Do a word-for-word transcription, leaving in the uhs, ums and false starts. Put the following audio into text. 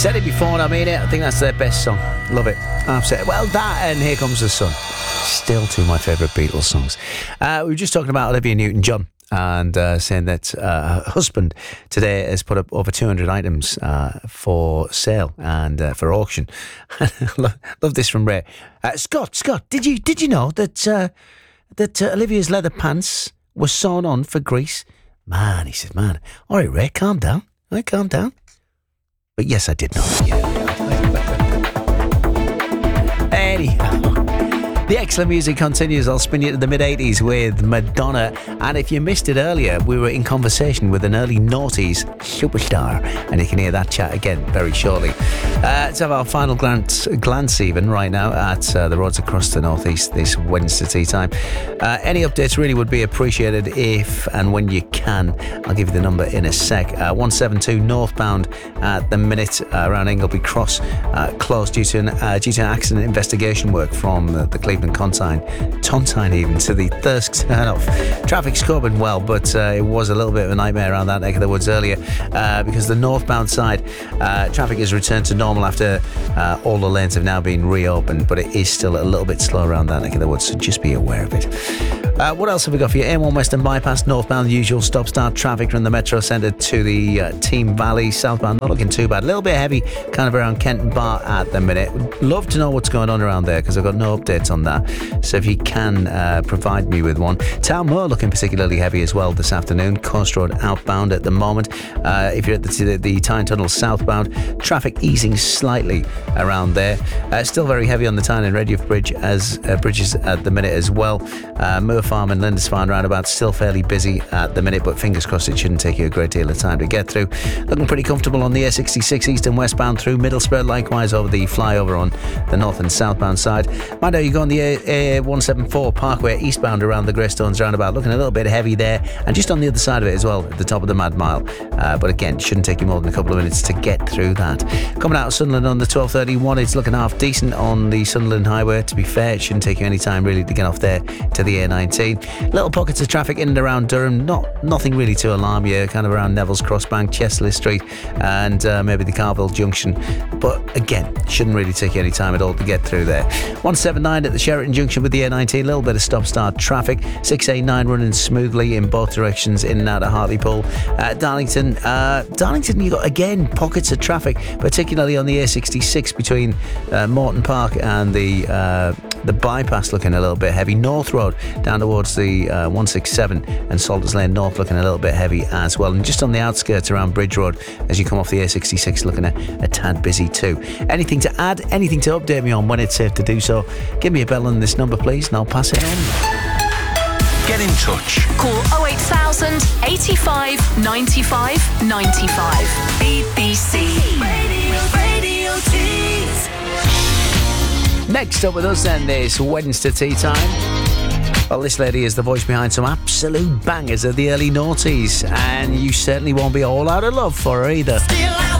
Said it before and I mean it. I think that's their best song. Love it. Absolutely. Well, that and Here Comes the Sun. Still two of my favourite Beatles songs. Uh, we were just talking about Olivia Newton-John and uh, saying that uh, her husband today has put up over two hundred items uh, for sale and uh, for auction. love, love this from Ray. Uh, Scott, Scott, did you did you know that uh, that uh, Olivia's leather pants were sewn on for Greece? Man, he said, man. All right, Ray, calm down. All right, calm down. But yes, I did know. Yeah. Anyhow. The excellent music continues. I'll spin you to the mid-eighties with Madonna. And if you missed it earlier, we were in conversation with an early noughties superstar. And you can hear that chat again very shortly. Uh, let's have our final glance, glance even right now at uh, the roads across the northeast this Wednesday tea time. Uh, any updates really would be appreciated if and when you can. I'll give you the number in a sec. Uh, one seventy-two northbound at the minute uh, around Ingleby Cross. Uh, closed due to, an, uh, due to an accident investigation work from uh, the Cleveland Tontine, Tontine even, to the Thirsk turn-off. Traffic's coping well, but uh, it was a little bit of a nightmare around that neck of the woods earlier uh, because the northbound side, uh, traffic has returned to normal after uh, all the lanes have now been reopened, but it is still a little bit slow around that neck of the woods, so just be aware of it. Uh, what else have we got for you? M one Western Bypass, northbound, the usual stop-start traffic from the Metro Centre to the uh, Team Valley. Southbound, not looking too bad. A little bit heavy, kind of around Kenton Bar at the minute. Would love to know what's going on around there because I've got no updates on that. So if you can uh, provide me with one. Town Moor looking particularly heavy as well this afternoon. Coast Road outbound at the moment. Uh, if you're at the, the, the Tyne Tunnel southbound, traffic easing slightly around there. Uh, still very heavy on the Tyne and Redruth Bridge as uh, bridges at the minute as well. Uh, Moor Farm and Lindisfarne roundabout still fairly busy at the minute, but fingers crossed it shouldn't take you a great deal of time to get through. Looking pretty comfortable on the A sixty-six east and westbound through Middlesbrough, likewise over the flyover on the north and southbound side. Mind you, you go on the A one seventy-four Parkway eastbound around the Greystones roundabout, looking a little bit heavy there, and just on the other side of it as well at the top of the Mad Mile, uh, but again shouldn't take you more than a couple of minutes to get through that. Coming out of Sunderland on the twelve thirty-one, it's looking half decent on the Sunderland Highway. To be fair, it shouldn't take you any time really to get off there to the A nineteen. Little pockets of traffic in and around Durham, not nothing really to alarm you, kind of around Neville's Crossbank, Chesley Street and uh, maybe the Carville Junction, but again shouldn't really take you any time at all to get through there. one seventy-nine at the Sheraton Junction with the A nineteen, a little bit of stop-start traffic. six eighty-nine running smoothly in both directions in and out of Hartlepool. Uh, Darlington, uh, Darlington, you got again pockets of traffic, particularly on the A sixty-six between uh, Morton Park and the uh, the bypass looking a little bit heavy. North Road down towards the uh, one sixty-seven and Salters Lane North looking a little bit heavy as well. And just on the outskirts around Bridge Road as you come off the A sixty-six looking a, a tad busy too. Anything to add? Anything to update me on when it's safe to do so? Give me a bell on this number please and I'll pass it on. Get in touch. Call oh eight thousand, eighty-five, ninety-five, ninety-five. B B C Radio, Radio Tees. Next up with us then this Wednesday tea time. Well, this lady is the voice behind some absolute bangers of the early noughties, and you certainly won't be all out of love for her either. Still out